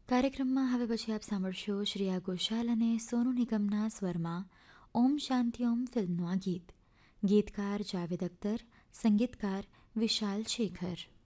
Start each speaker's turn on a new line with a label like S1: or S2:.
S1: કાર્યક્રમમાં હવે પછી આપ સાંભળશો શ્રેયા ઘોષાલ અને સોનુ નિગમના સ્વરમાં ઓમ શાંતિ ઓમ ફિલ્મનું આ ગીત. ગીતકાર જાવેદ અખ્તર, સંગીતકાર વિશાલ શેખર.